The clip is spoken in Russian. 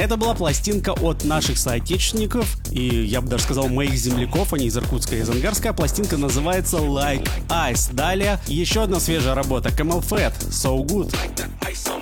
Это была пластинка от наших соотечественников, и я бы даже сказал моих земляков, они из Иркутска и из Ангарска. Пластинка называется Like Ice. Далее еще одна свежая работа, Camel Fat, So Good.